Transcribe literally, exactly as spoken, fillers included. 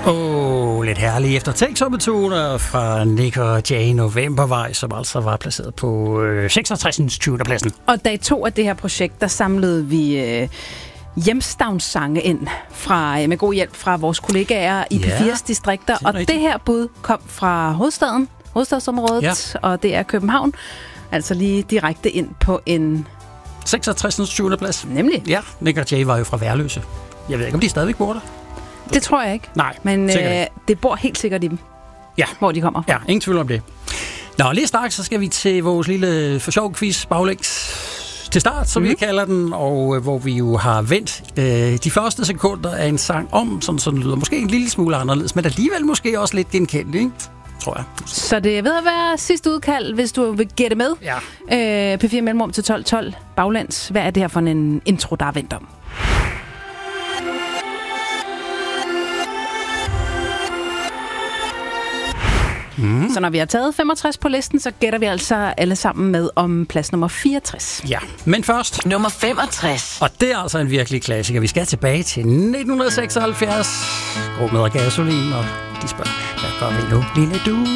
Åh, oh, lidt herlig eftertænksomme toner fra Nick og Jay Novembervej, som altså var placeret på øh, seksogtres. tyvende pladsen. Og dag to af det her projekt, der samlede vi øh, hjemstavnssange ind fra, øh, med god hjælp fra vores kollegaer i Ja, P fire's distrikter. det er Og rigtigt. det her bud kom fra hovedstaden, hovedstadsområdet, Ja. og det er København. Altså lige direkte ind på en... seksogtres. tyvende plads. Nemlig. Ja, Nick og Jay var jo fra Værløse. Jeg ved ikke, om de stadigvæk bor der. Det tror jeg ikke. Nej, Men sikkert øh, ikke. det bor helt sikkert i dem, Ja. hvor de kommer fra. Ja, ingen tvivl om det. Nå, lige straks, så skal vi til vores lille for sjov quiz baglæns til start, som mm. vi kalder den, og øh, hvor vi jo har vendt øh, de første sekunder af en sang om, sådan, sådan lyder måske en lille smule anderledes, men alligevel måske også lidt genkendt, ikke? Tror jeg. Så det er ved at være sidste udkald, hvis du vil gætte med. Ja. Øh, P fire Mellemrum til tolv tolv baglands. Hvad er det her for en intro, der er vendt om? Mm. Så når vi har taget femogtres på listen, så gætter vi altså alle sammen med om plads nummer fireogtres. Ja, men først... Nummer femogtres. Og det er altså en virkelig klassiker. Vi skal tilbage til nitten seksoghalvfjerds. Gruppen hedder Gasolin, og de spørger, hvad gør vi nu, lille du?